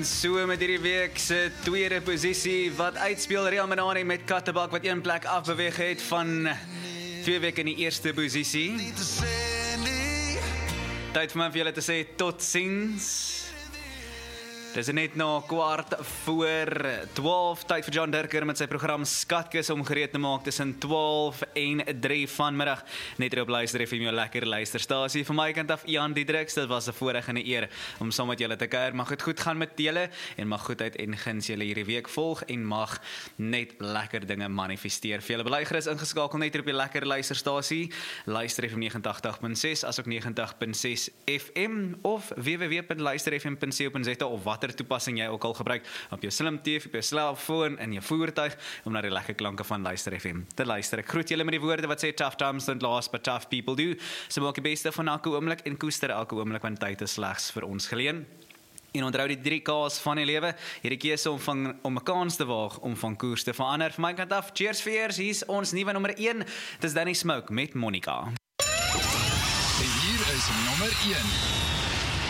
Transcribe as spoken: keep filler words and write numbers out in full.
En so met hierdie week se tweede posisie wat uitspeel Real Madrid met Kattebak wat een plek afbeweeg het van twee weke in die eerste posisie. Tyd vir my vir julle te sê tot ziens. Dis net na kwart voor twaalf, tyd vir John Dirker met sy program Skatkis om gereed te maak tussen twaalf en drie vanmiddag. Net hier op Luister F M, jou lekker luisterstasie. Van my kant af, Ian Diedriks, dit was 'n voorreg en 'n eer om saam met julle te kuier. Mag het goed gaan met julle en mag goedheid en guns julle hierdie week volg en mag net lekker dinge manifesteer. Vir julle beluister is ingeskakel net hier op die lekker luisterstasie, Luister F M nege agt punt ses asook nege agt punt ses F M of w w w punt luister f m punt co punt za of wat toepassing jy ook al gebruik op jou slim T V, op jou selfoon, in jou voertuig, om na die lekker klanke van Luister F M te luister. Ek groet julle met die woorde wat sê, tough times don't last, but tough people do. So maak die beste van elke oomblik en koester elke oomblik, want tyd is slegs vir ons geleen. En onthou die drie K's van die lewe, hierdie keuse om, van, om 'n kans te waag, om van koers te verander. Van my kant af, cheers vir eers, hier is ons nuwe nommer een, dit is Danny Smoke met Monica. En hier is nommer een.